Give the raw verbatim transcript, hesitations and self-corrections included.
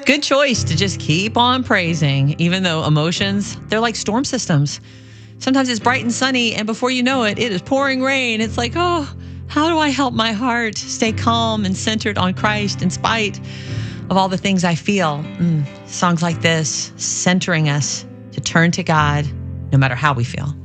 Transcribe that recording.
Good choice to just keep on praising, even though emotions, they're like storm systems. Sometimes it's bright and sunny, and before you know it, it is pouring rain. It's like, oh, how do I help my heart stay calm and centered on Christ in spite of all the things I feel? Mm, songs like this, centering us to turn to God no matter how we feel.